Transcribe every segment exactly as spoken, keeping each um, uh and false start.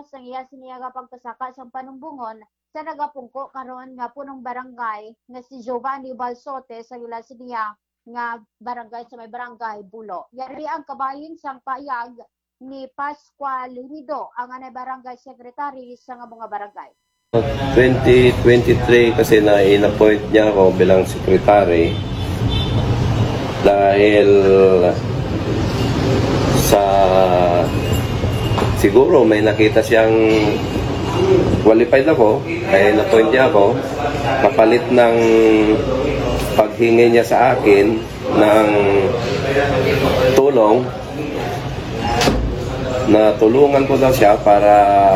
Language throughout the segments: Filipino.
sang iya siniya pagkasaka sa panumbungon sa nagapungko karon nga punong barangay nga si Giovanni Balsote sa ila siniya nga barangay sa may barangay Bulo. Yari ang kabayin sang payag ni Pascual Rido ang anay barangay secretary sa nga mga barangay. twenty twenty-three kasi na in-appoint niya ako bilang secretary dahil sa siguro may nakita siyang qualified ako, kaya na-point niya ako kapalit ng paghingi niya sa akin ng tulong na tulungan ko daw siya para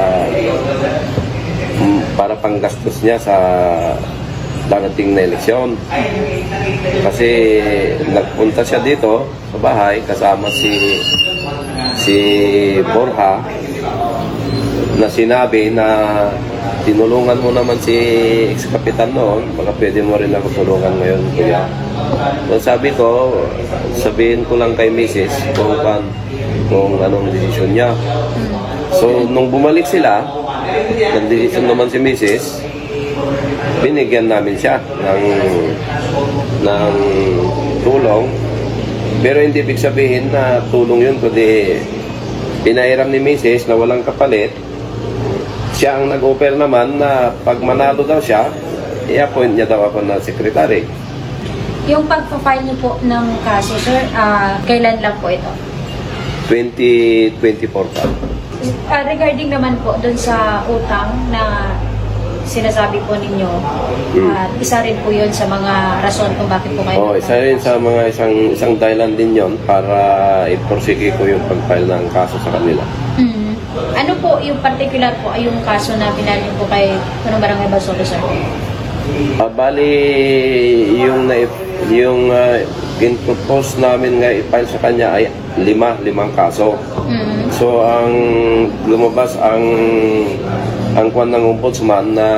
para panggastos niya sa darating na eleksyon. Kasi nagpunta siya dito sa bahay kasama si si Borja na sinabi na tinulungan mo naman si ex-kapitan noon, baka pwede mo rin ako tulungan ngayon, kuya. So sabi ko, sabihin ko lang kay missus kung, kung anong desisyon niya. So nung bumalik sila, nag-desisyon naman si missus, binigyan namin siya ng, ng tulong. Pero hindi ibig sabihin na tulong yun, kundi pinairam ni missus na walang kapalit. Siya ang nag-offer naman na pag manalo daw siya, i-appoint niya daw ako na secretary. Yung pag-file niyo po ng kaso, sir, uh, kailan lang po ito? twenty twenty-four pa. Uh, regarding naman po dun sa utang na sinasabi po ninyo, hmm. uh, isa rin po yun sa mga rason kung bakit po kayo... Oh, isa rin sa mga isang, isang dahilan din yun para i-prosecute ko yung pag-file ng kaso sa kanila. Hmm. Ano po yung particular po yung kaso na binalin po kay Punong Barangay Balsote, sir? Uh, bali, yung, na, yung uh, in-propose namin nga i-file sa kanya ay lima, limang kaso. Mm-hmm. So, ang lumabas ang ang kwan ng ombudsman na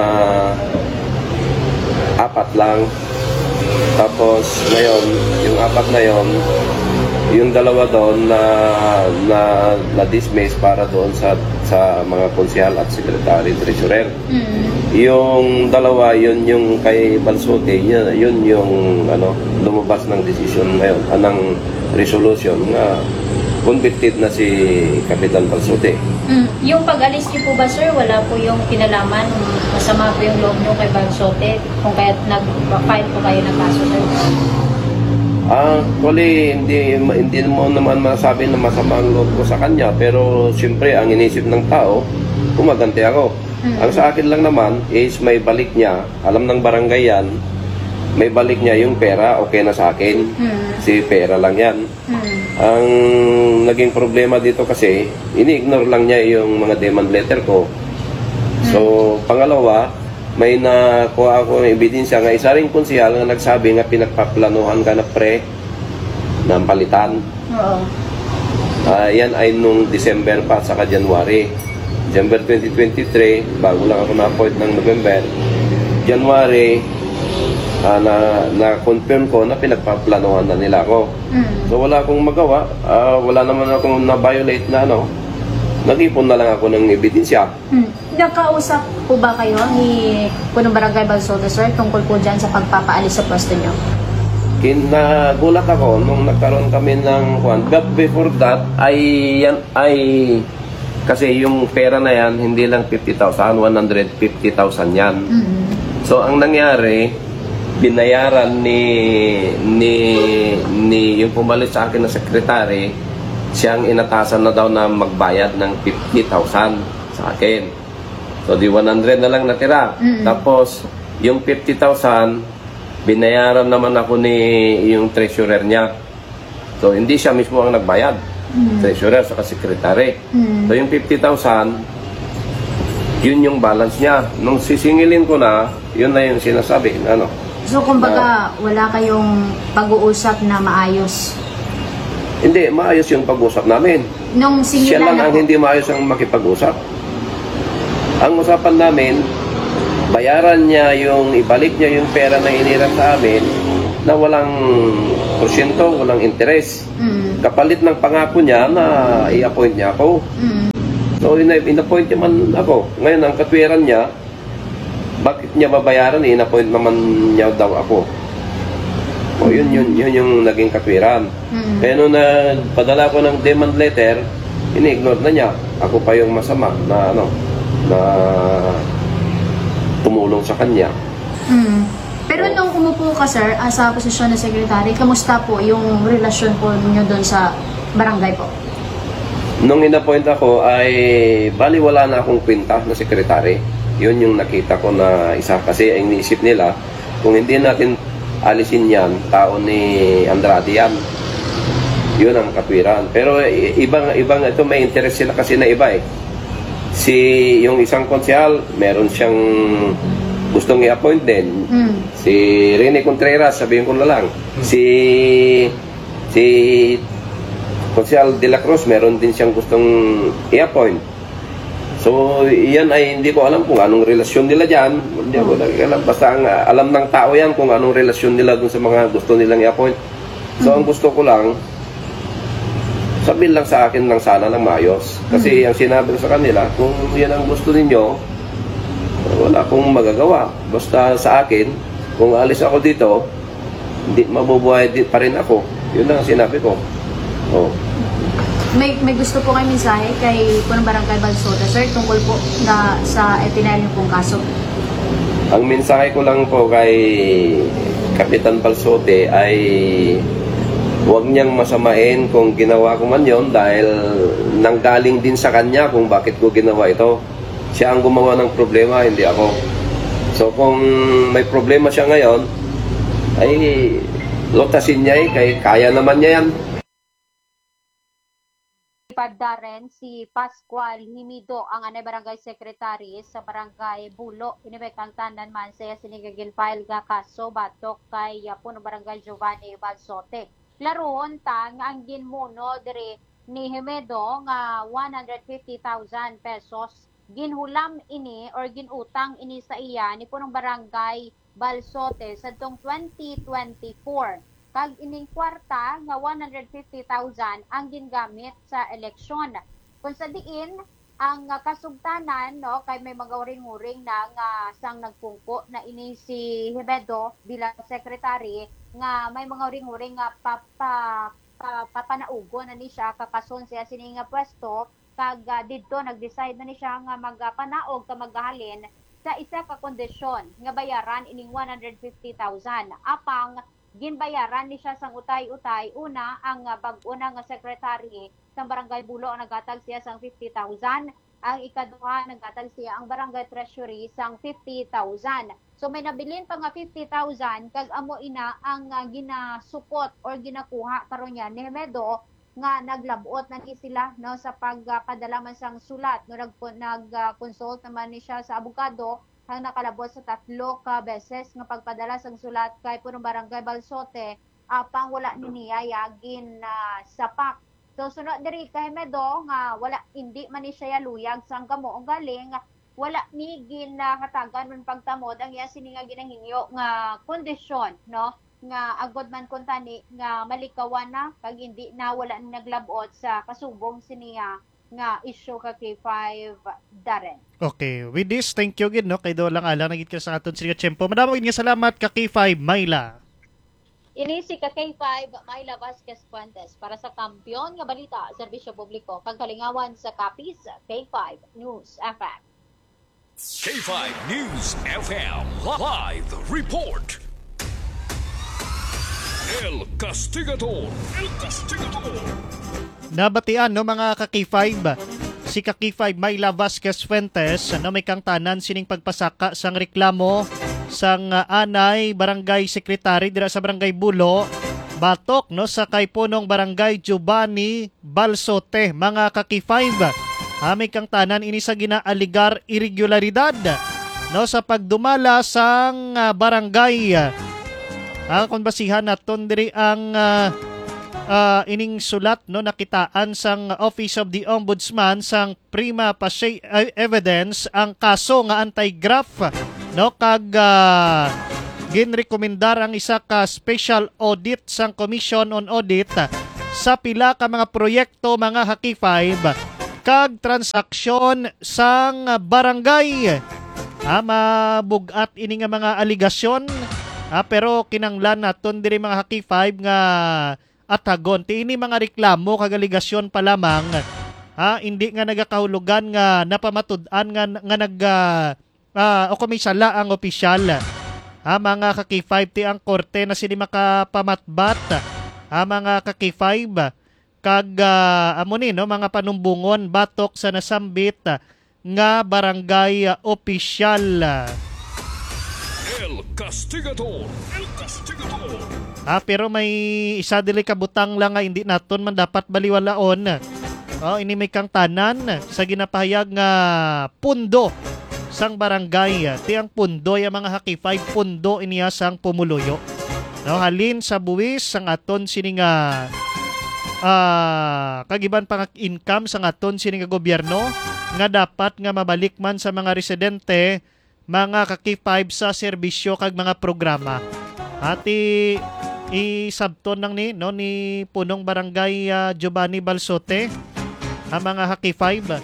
apat lang. Tapos, ngayon, yung apat na yon, yung dalawa doon na na na-dismiss para doon sa sa mga konsehal at secretary treasurer. Mm-hmm. Yung dalawa, yun yung kay Balsote, yun, yun yung ano, lumabas ng decision ngayon, anang resolution na convicted na si Kapitan Balsote. Mm. Yung pag-alis niyo po ba, sir, wala po yung kinalaman, masama po yung loob niyo kay Balsote kung kaya nag-file po kayo ng kaso, sir? Actually, hindi, hindi mo naman masabi na masama ang loob ko sa kanya, pero siyempre ang inisip ng tao, kumaganti ako. Mm-hmm. Ang sa akin lang naman is may balik niya, alam ng barangay yan, may balik niya yung pera, okay na sa akin. Mm-hmm. Si pera lang yan. Mm-hmm. Ang naging problema dito kasi, ini-ignore lang niya yung mga demand letter ko. Mm-hmm. So, pangalawa, may nakuha ako ng ebidensya nga isa ring konsehal nga nagsabi nga pinagpaplanuhan ka na pre ng palitan. Oo. Uh, yan ay nung December pa saka January. December twenty twenty-three, bago lang ako na-appoint ng November. January, uh, na, na-confirm ko na pinagpaplanuhan na nila ako. Mm. So wala akong magawa, uh, wala naman akong na-violate na ano. Nag-ipon na lang ako ng ebidensya. Hmm. Nakausap po ba kayo ni Punong Barangay Balsote, sir, tungkol po dyan sa pagpapaalis sa pwesto nyo? Kinagulat ako nung nagkaroon kami ng kwan. But before that, ay, yan, ay, kasi yung pera na yan, hindi lang fifty thousand, one hundred fifty thousand yan. Mm-hmm. So, ang nangyari, binayaran ni, ni, ni yung pumalit sa akin na sekretary, siyang inatasan na daw na magbayad ng fifty thousand sa akin. So, di one hundred na lang natira. Mm-hmm. Tapos, yung fifty thousand, binayaran naman ako ni yung treasurer niya. So, hindi siya mismo ang nagbayad. Mm-hmm. Treasurer sa secretary. Mm-hmm. So, yung fifty thousand, yun yung balance niya. Nung sisingilin ko na, yun na yung sinasabi. Ano? So, kumbaga, na, wala kayong pag-uusap na maayos? Hindi, maayos yung pag-usap namin. Nung siya lang ang hindi maayos ang makipag-usap. Ang usapan namin, bayaran niya yung, ibalik niya yung pera na iniram sa amin na walang porsyento, walang interes. Mm. Kapalit ng pangako niya na i-appoint niya ako. Mm. So, ina- in-appoint niya man ako. Ngayon, ang katwiran niya, bakit niya babayaran? In-appoint naman niya daw ako. O, yun, yun, yun yung naging katwiran. Mm. Kaya nung nagpadala ko ng demand letter, ini-ignore na niya. Ako pa yung masama na, ano, na tumulong sa kanya. Mm. Pero nung umupo ka, sir, ah, sa posisyon ng secretary, kamusta po yung relasyon po niyo doon sa barangay po? Nung in-appoint ako ay bali wala na akong kwenta na sekretary. Yun yung nakita ko na isa kasi ang iniisip nila kung hindi natin alisin yan, tao ni Andrade yan. Yun ang katwiran. Pero i- ibang ibang ito may interest sila kasi na iba eh. Si yung isang konsyal, meron siyang gustong i-appoint din. Mm. Si Rene Contreras, sabihin ko na lang. Si si Konsyal De La Cruz, meron din siyang gustong i-appoint. So, yan ay hindi ko alam kung anong relasyon nila dyan. Hindi ko alam. Basta ang, uh, alam ng tao yan kung anong relasyon nila dun sa mga gusto nilang i-appoint. So, ang gusto ko lang, sabihin lang sa akin lang sana ng maayos. Kasi ang sinabi ko sa kanila, kung yan ang gusto ninyo, wala akong magagawa. Basta sa akin, kung alis ako dito, hindi mabubuhay di pa rin ako. Yun lang ang sinabi ko. Oh. May may gusto po kayo mensahe kay Punong Barangay Balsota, sir, tungkol po na sa ipinail niyo pong kaso. Ang mensahe ko lang po kay Kapitan Balsote ay huwag niyang masamain kung ginawa ko man yon dahil nanggaling din sa kanya kung bakit ko ginawa ito. Siya ang gumawa ng problema, hindi ako. So kung may problema siya ngayon, ay lotasin niya eh, kay kaya naman niya yan. Darren, si Pascual Himido, ang anay barangay secretary sa barangay Bulo. Inibekang tanan man saya sinigagin file ga kaso batok kay uh, Punong Barangay Giovanni Balsote. Laron ta nga ang ginmuno dire ni Himido nga one hundred fifty thousand pesos ginhulam ini or ginutang ini sa iya ni Punong Barangay Balsote sa tong twenty twenty-four. Kag ining kwarta nga one hundred fifty thousand ang gingamit sa eleksyon. Kung sa diin, ang uh, kasugtanan, no, kay may mga uring-uring na nga sang nagpungko na ini si Hebedo bilang secretary, nga may mga uring-uring nga papa, pa, papanaugo na ni siya, kakason siya sini nga pwesto, kag uh, dito nag-decide na ni siya nga magpanaog ka maghahalin sa isa ka kondisyon nga bayaran ining one hundred fifty thousand. Apang ginbayaran ni siya sang utay-utay. Una, ang uh, bag-una nga secretary sang Barangay Bulo ang nagatag siya sang fifty thousand. Ang ikaduha, nagatag siya ang Barangay Treasury sang fifty thousand. So may nabilin pa nga fifty thousand kag amo ina ang uh, ginasupot or ginakuha karon niya ni Hemedo nga naglabot na ni sila no sa pagpadala man sang sulat no nag nag-consult naman ni siya sa abogado ang nakalabot sa tatlo ka beses nga pagpadala sang sulat kay Punong Barangay Balsote apang wala ni niya yagin na uh, sapak. So sunod diri kay Hemedo nga wala hindi man ni siya luyag sang kamo ang galing wala ni ginahatagan man pagtamod ang iya sini nga ginahingyo nga kondisyon no nga agod man kun tani nga malikawan na kag hindi na wala ni naglabot sa kasubong siniya nga issue ka K five Darren. Okay, with this, thank you gid no kay do lang ala nagit ka sa aton sila tiyempo. Madamo gid nga salamat ka K five Myla. Ini si ka K five Myla Vasquez Fuentes para sa Kampiyon nga Balita, Serbisyo Publiko kag kalingawan sa Kapis K five News F M. K five News F M Live Report. El Castigador. El Castigador. Nabatian no mga ka-K five, si ka-K five Myla Vasquez Fuentes no may kang tanan sining pagpasaka sang reklamo sang uh, anay barangay secretary dira sa barangay Bulo batok no sa kay punong barangay Giovanni Balsote. Mga ka-K five, ha, may kang tanan ini sa ginaaligar irregularidad no sa pagdumala sang uh, barangay. Ha, kung basihan naton diri ang uh, uh, ining sulat no nakitaan sang Office of the Ombudsman sang prima facie evidence ang kaso nga anti-graft no kag uh, ginrekomendar ang isa ka special audit sang Commission on Audit sa pila ka mga proyekto mga K five kag transaksyon sang barangay. Ah, mabugat ini nga mga aligasyon. Ah, pero kinanglan naton diri mga Haki five nga atagon ti ini mga reklamo kag aligasyon pa lamang. Ah, hindi nga nagakahulugan nga napamatud-an nga nga nag uh, uh, o komisala ang opisyal. Ah, mga Haki five ti ang korte na sini makapamatbat. Ah, mga Haki five kag uh, amo ni no mga panumbungon batok sa nasambit nga barangay uh, opisyal. El Castigador. El Castigador. Ah, pero may isa dili kabutang lang nga hindi naton man dapat baliwalaon. Oh, ini may kang tanan sa ginapahayag nga pundo sang barangay. Ti ang pundo yung mga Haki five pundo iniya sang pumuluyo. No, halin sa buwis sang aton sini nga ah, kagiban pang income sang aton sini nga gobyerno nga dapat nga mabalik man sa mga residente mga Haki five sa serbisyo kag mga programa. Ati isabton nang ni no ni punong barangay uh, Giovanni Balsote ang mga Haki five.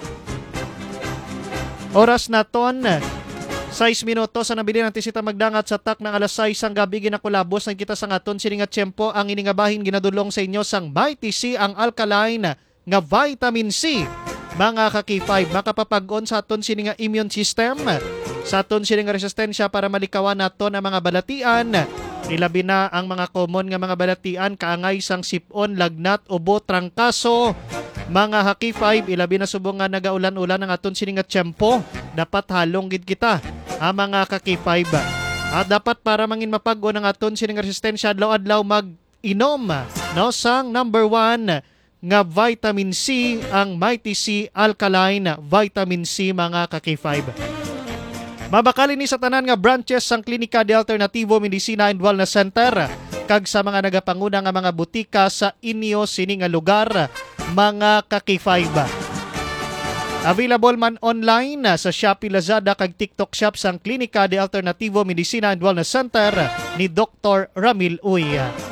Oras naton sais minutos sa nabili natin sita magdangat sa tak ng alas sais ang gabi ginakulabos ng kita sa ngaton sini nga tiyempo ang iningabahin ginadulong sa inyo sang Mighty C ang alkaline nga vitamin C. Mga Haki five makapapag-on sa aton sini nga immune system, sa aton sini nga resistensya para malikawan naton ang mga balatian. Ilabi na ang mga common nga mga balatian kaangay sang sipon, lagnat, ubo, trangkaso. Mga Haki five ilabi na subong nga nagaulan-ulan ang aton sini nga tiyempo, dapat halong gid kita. Ang mga Haki five at dapat para mangin mapag-on ang aton sini nga resistensya adlaw-adlaw mag-inom no sang number one nga vitamin C ang Mighty C Alkaline Vitamin C mga Haki five. Mabakali ni sa tanan nga branches sang Klinika de Alternativo Medicina and Wellness Center kag sa mga nagapanguna nga mga butika sa inyo sini nga lugar mga Haki five. Available man online sa Shopee, Lazada kag TikTok shop sang Klinika de Alternativo Medicina and Wellness Center ni Doctor Ramil Uy.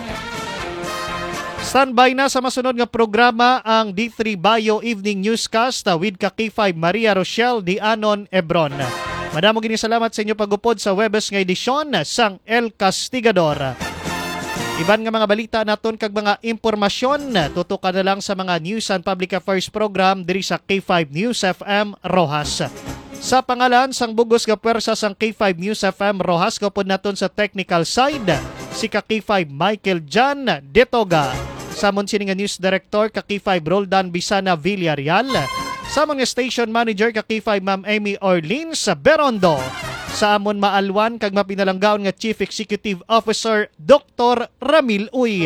Standby na sa masunod nga programa ang D three Bio Evening Newscast with Haki five Maria Rochelle Dianon Ebron. Madamo gini salamat sa inyo pagupod sa Webes nga edisyon sang El Castigador. Iban nga mga balita naton kag mga impormasyon tutukan na lang sa mga News and Public Affairs program diri sa K five News F M Rojas. Sa pangalan sang bugos nga pwersa sang K five News F M Rojas kapod naton sa technical side si K five Michael Jan Detoga. Samon sini nga News Director K five Roldan Bisana Villarreal. Samon nga Station Manager K five Ma'am Amy Orleans Berondo. Sa amon maalwan kag mapinalanggaon nga Chief Executive Officer Doctor Ramil Uy.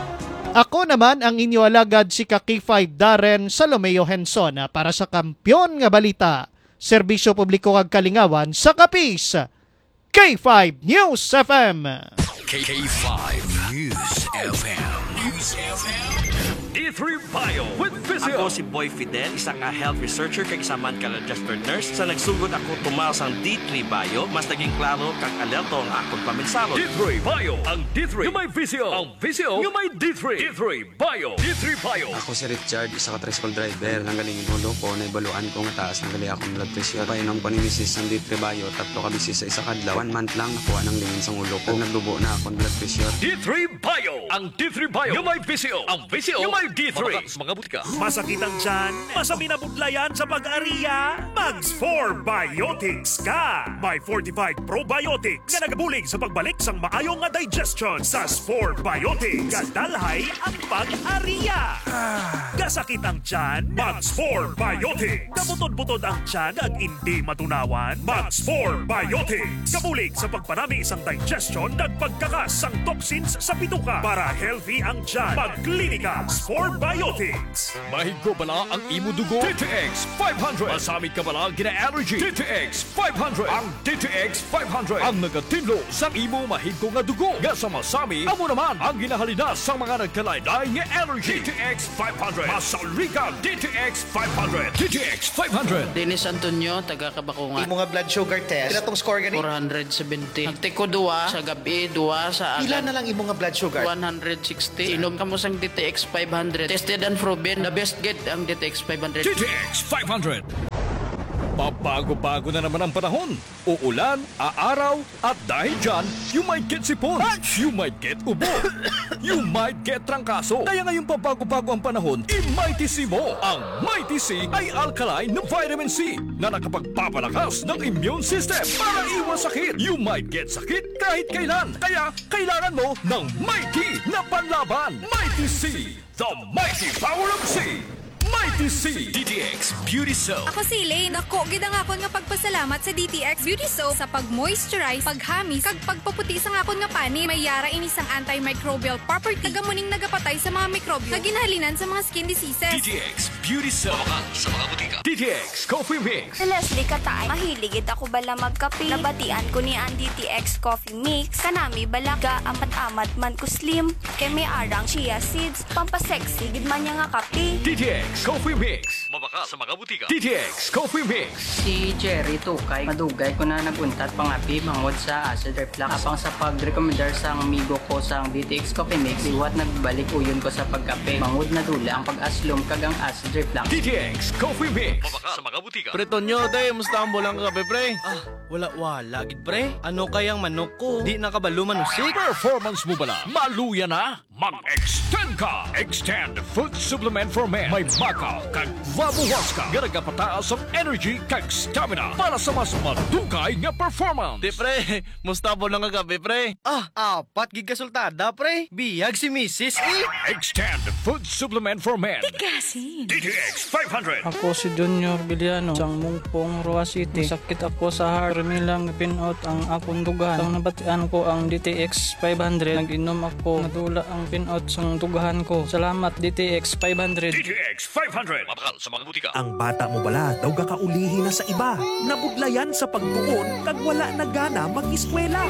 Ako naman ang inyo alagad si K five Darren Salomeo Henson para sa Kampyon nga Balita, Serbisyo Publiko kag Kalingawan sa Kapis. K five News F M. K five News F M. News F M. D three Bio with Physio. Ako si Boy Fidel, isang uh, health researcher kag isa man ka registered nurse. Sa nagsugod ako tumaw sang D three Bio, mas naging klaro kag alerto ang akong paminsalo. D three Bio. Ang D three yung may Physio. Ang Physio yung may D three. D three Bio. D three Bio. Ako si Richard, isa ka tricycle driver. Nanggaling inulo ko, naibaluan ko nga taas ng gali akong blood pressure. Painom ko ni misis ng D three Bio, tatlo ka bisis sa isa kadlaw. One month lang nakuha ng lingin sa ulo ko. Nagdubo na akong blood pressure. D three Bio. Ang D three Bio yung may Physio. Ang Physio yung may D three. Mga butika. Masakit ang tiyan? Masami na budlayan sa pag-ariya? Mags four Biotics ka! May fortified probiotics nga nagabulig sa pagbalik sang maayong nga digestion sa four Biotics. Gadalhay ang pag-ariya. Gasakit ang tiyan? Mags four Biotics. Kabutod-butod ang tiyan ag hindi matunawan? Mags four Biotics. Kabulig sa pagpanami isang digestion ag pagkakas sang toxins sa bituka para healthy ang tiyan. Magklinika four Biotics. Mahigko bala ang imo dugo? D T X five hundred. Masamit ka bala gina-allergy? D T X five hundred. Ang D T X five hundred ang nagatinlo sa imo mahigko nga dugo. Nga sa masami, amo naman ang ginahalinas sa mga nagkalain-lain nga allergy. D T X five hundred. Masaulika D T X five hundred. D T X five hundred. Dennis Antonio, taga Kabakungan. Imo nga blood sugar test. Pila tong score gani? four seventy. Nagtiko duwa sa gabi, duwa sa agad. Pila na lang imo nga blood sugar sugar? one sixty. Inom ka mo sang D T X five hundred. Tested and proven. The best get ang D T X five hundred. D T X five hundred. Pabago-bago na naman ang panahon. Uulan, aaraw, at dahil dyan, you might get sipon, you might get ubo, you might get trangkaso. Kaya ngayong pabago-bago ang panahon, i-Mighty C mo. Ang Mighty C ay alkaline na vitamin C na nakapagpapalakas ng immune system para iwas sakit. You might get sakit kahit kailan. Kaya kailangan mo ng Mighty na panlaban. Mighty C, the mighty power of C. Mighty C D T X Beauty Soap. Ako si Elaine. Ako, gid ang akon nga pagpasalamat sa D T X Beauty Soap sa pag-moisturize, paghamis, kag pagpaputi sa akon nga pani. May yara ini sang antimicrobial property. Nagamuning nagapatay sa mga mikrobyo. Kaginhalinan sa mga skin diseases. D T X Beauty Soap. Sa mga butika. D T X Coffee Mix. Si Leslie Katay, mahiligid ako bala magkape. Nabatian ko ni ang D T X Coffee Mix. Kanami balaga amat-amat man ko slim. Kay may arang chia seeds. Pampasexy, gid man niya nga kape. D T X Coffee Mix. Mabaka sa mga butika. D T X Coffee Mix. Si Jerry Tukay, madugay ko na naguntat pangapi mangod sa acid reflux. Apang sa pag-recommendar sa amigo ko sa D T X Coffee Mix, iwat nagbalik uyon ko sa pagkape. Mangod na dula ang pag-aslom kagang acid reflux. D T X Coffee Mix. Mabaka sa mga butika. Pretonyo, day, musta ang bulang kape, pre? Ah, wala-wala, gid, pre. Ano kayang manok ko? Di nakabalo manusik? Performance mo bala? Maluya na? Mag-extend ka! Extend Food Supplement for Men. May baka kag vabuwas ka. Nga nagapataas ang energy kag stamina para sa mas madugay nga performance. Di, pre. Musta ang bulang kape, pre? Ah, apat gig kasultada, pre. Biyag si Missus E. Extend Food Supplement for Men. Tigasin. D T X five hundred. Ako si Junior Biliano, sang Mungpong, Roa City. Sakit ako sa heart. Milang pinout ang akong dugan. Sang nabatian ko ang D T X five hundred. Nag-inom ako. Nadula ang pinout sang dugahan ko. Salamat D T X five hundred. D T X five hundred. Mabakal sa mga butika. Ang bata mo bala daw gakaulihi na sa iba. Nabudlayan sa pagtuon kag wala na gana mag-eskwela.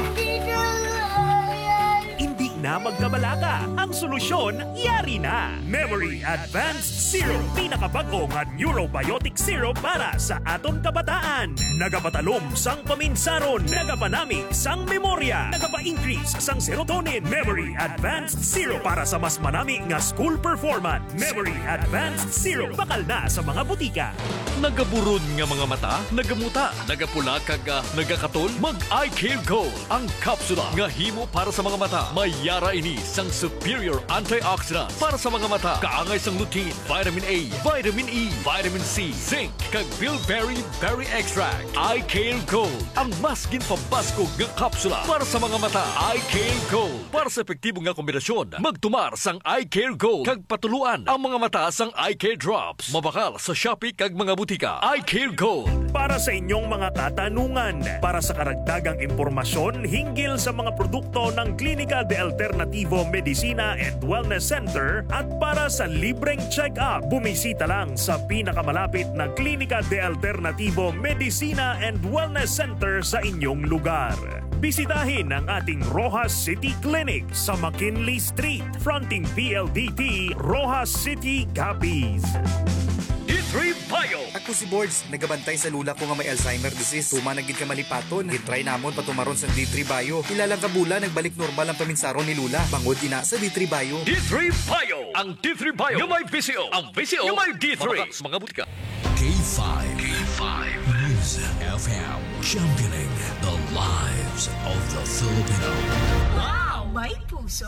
Hindi na magkabalaga. Ang solusyon, yari na. Memory Advanced Syrup. Pinakabago nga neurobiotic syrup para sa aton kabataan. Nagapatalom sang paminsaron. Nagapanami sang memorya. Nagapa-increase sang serotonin. Memory Advanced Syrup para sa mas manami nga school performance. Memory Advanced Syrup. Bakal na sa mga butika. Nagaburod nga mga mata, nagamuta, nagapula kag uh, nagakaton, mag-Eye Care Gold. Ang kapsula nga himo para sa mga mata. May yara ini sang superior antioxidant para sa mga mata. Kaangay sang lutein, vitamin A, vitamin E, vitamin C, zinc, kag bilberry berry extract. Eye Care Gold. Ang mas ginpabaskog nga kapsula para sa mga mata. Eye Care Gold. Para sa epektibo nga kombinasyon, magtumar sang Eye Care Gold kag patuluan ang mga mata sang Eye Care Drops. Mabakal sa Shopee kag mga butika. Eye Care Gold. Para sa inyong mga katanungan, para sa karagdagang impormasyon hinggil sa mga produkto ng Klinika de Alternativo Medicina and Wellness Center at para sa libreng check-up, bumisita lang sa pinakamalapit na Klinika de Alternativo Medicina and Wellness Center sa inyong lugar. Bisitahin ang ating Rojas City Clinic sa McKinley Street, fronting P L D T, Rojas City, Capiz. D three Bio. Ako si Boards, nagabantay sa lula ko nga may Alzheimer disease. Tuma nagid ka malipaton. Gitry namon patumaron sa D three Bio. Ilalang kabula nagbalik normal ang paminsaron ni Lula. Bangod ina sa D three Bio. D three Bio. Ang D three Bio. Yung may V C O. Ang V C O. Yung may D three. Sa mga butika. K five. K five. News F M. Championing the lives of the Filipino. Wow! May puso!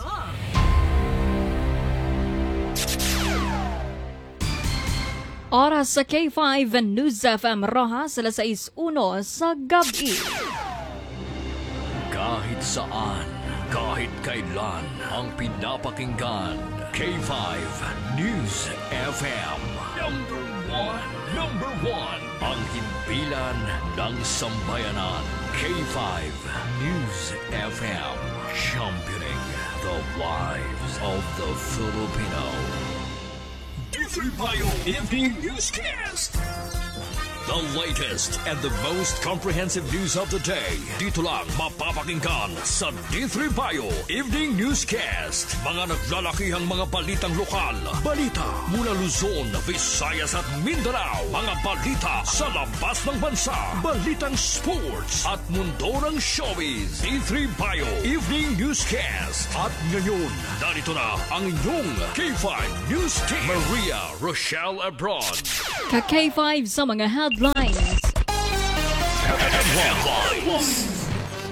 Oras sa K five News F M Rojas, alas sais uno sa gabi. Kahit saan, kahit kailan, ang pinapakinggan. K five News F M. Number one. Number one. Ang himpilan ng sambayanan. K five News F M. Championing the lives of the Filipino. D three Bio Evening Newscast. The latest and the most comprehensive news of the day. Dito lang mapapakinggan sa D three Bayo Evening Newscast. Mga naglalakihang mga balitang lokal. Balita mula Luzon, Visayas at Mindanao. Mga balita sa labas ng bansa. Balitang sports at mundo ng showbiz. D three Bayo Evening Newscast. At ngayon, narito na ang inyong K five News Team. Maria Rochelle Abroad. Ka-K five sa mga headlines. Headlines.